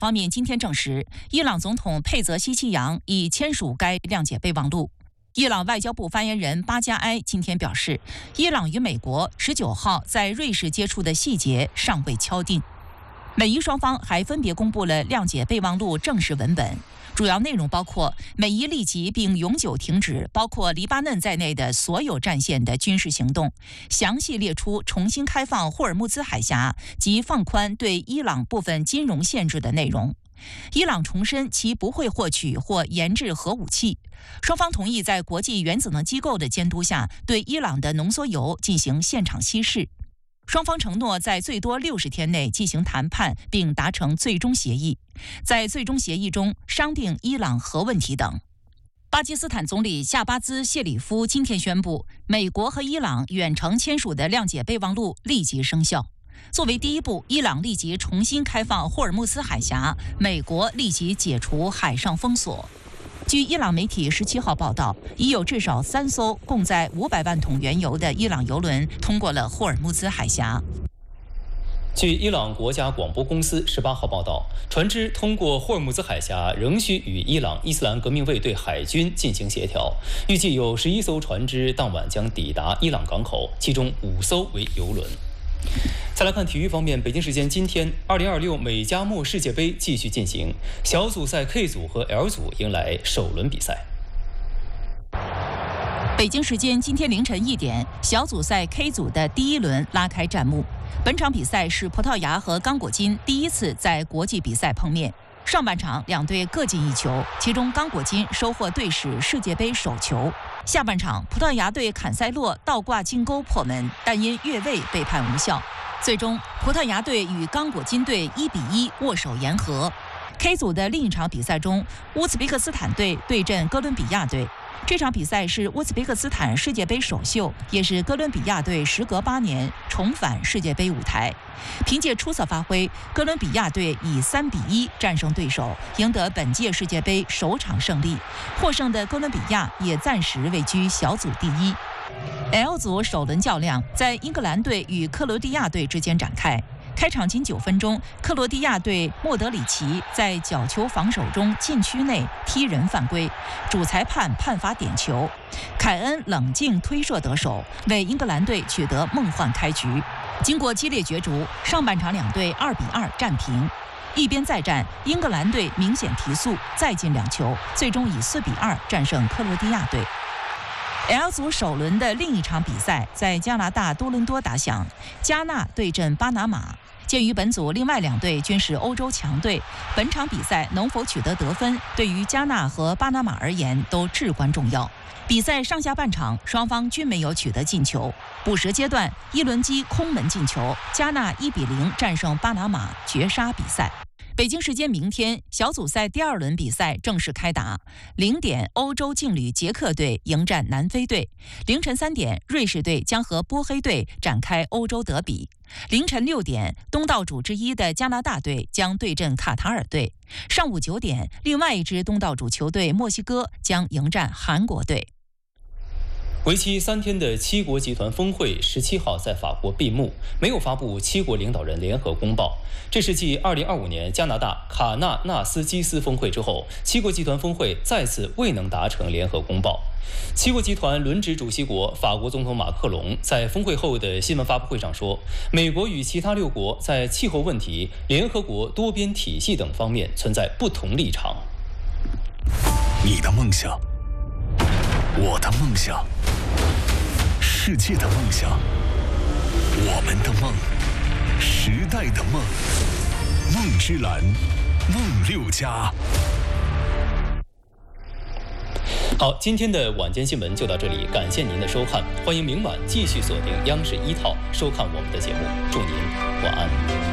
方面今天证实，伊朗总统佩泽希奇扬已签署该谅解备忘录。伊朗外交部发言人巴加埃今天表示，伊朗与美国19号在瑞士接触的细节尚未敲定。美伊双方还分别公布了谅解备忘录正式文本，主要内容包括美伊立即并永久停止包括黎巴嫩在内的所有战线的军事行动，详细列出重新开放霍尔木兹海峡及放宽对伊朗部分金融限制的内容。伊朗重申其不会获取或研制核武器。双方同意在国际原子能机构的监督下，对伊朗的浓缩铀进行现场稀释。双方承诺在最多60天内进行谈判，并达成最终协议。在最终协议中商定伊朗核问题等。巴基斯坦总理夏巴兹·谢里夫今天宣布，美国和伊朗远程签署的谅解备忘录立即生效。作为第一步，伊朗立即重新开放霍尔木兹海峡，美国立即解除海上封锁。据伊朗媒体17号报道，已有至少3艘共载500万桶原油的伊朗油轮通过了霍尔木兹海峡。 据伊朗国家广播公司18号报道，船只通过霍尔木兹海峡仍需与伊朗伊斯兰革命卫队海军进行协调，预计有11艘船只当晚将抵达伊朗港口，其中5艘为油轮。再来看体育方面，北京时间今天，2026美加墨世界杯继续进行，小组赛 K 组和 L 组迎来首轮比赛。 北京时间今天凌晨1点，小组赛 K 组的第1轮拉开战幕。本场比赛是葡萄牙和刚果金第一次在国际比赛碰面。上半场两队各进1球，其中刚果金收获队史世界杯首球。下半场，葡萄牙队坎塞洛倒挂金钩破门，但因越位被判无效。最终，葡萄牙队与刚果金队1-1握手言和。K 组的另一场比赛中，乌兹别克斯坦队对阵哥伦比亚队。这场比赛是乌兹别克斯坦世界杯首秀，也是哥伦比亚队时隔8年重返世界杯舞台。凭借出色发挥，哥伦比亚队以3-1战胜对手，赢得本届世界杯首场胜利。获胜的哥伦比亚也暂时位居小组第1。L 组首轮较量在英格兰队与克罗地亚队之间展开。开场仅9分钟，克罗地亚队莫德里奇在角球防守中禁区内踢人犯规，主裁判判罚点球，凯恩冷静推射得手，为英格兰队取得梦幻开局。经过激烈角逐，上半场两队2-2战平。一边再战，英格兰队明显提速，再进2球，最终以4-2战胜克罗地亚队。L 组首轮的另一场比赛在加拿大多伦多打响，加纳对阵巴拿马。鉴于本组另外2队均是欧洲强队，本场比赛能否取得得分，对于加纳和巴拿马而言都至关重要。比赛上下半场双方均没有取得进球，补时阶段伊伦基空门进球，加纳1-0战胜巴拿马，绝杀比赛。北京时间明天，小组赛第2轮比赛正式开打。0点，欧洲劲旅捷克队迎战南非队；凌晨3点，瑞士队将和波黑队展开欧洲德比；凌晨6点，东道主之一的加拿大队将对阵卡塔尔队；上午9点，另外一支东道主球队墨西哥将迎战韩国队。 为期3天的7国集团峰会17号在法国闭幕，没有发布7国领导人联合公报。这是继2025年加拿大卡纳纳斯基斯峰会之后，7国集团峰会再次未能达成联合公报。7国集团轮值主席国法国总统马克龙在峰会后的新闻发布会上说，美国与其他6国在气候问题、联合国多边体系等方面存在不同立场。 你的梦想，我的梦想，世界的梦想，我们的梦，时代的梦，梦之蓝，梦6+。 好，今天的晚间新闻就到这里，感谢您的收看，欢迎明晚继续锁定央视1套收看我们的节目，祝您晚安。